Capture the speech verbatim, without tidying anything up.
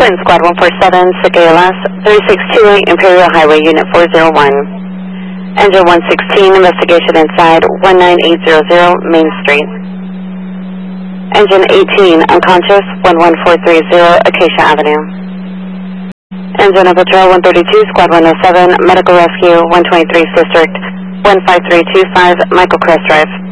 Twin Squad one four seven, Sick A L S, thirty-six twenty-eight Imperial Highway, Unit four zero one. Engine one sixteen, investigation inside, one nine eight zero zero, Main Street. Engine eighteen, unconscious, one one four three zero, Acacia Avenue. Engine on patrol one thirty-two, Squad one oh seven, Medical Rescue, one twenty-three District, one five three two five, Michael Crest Drive.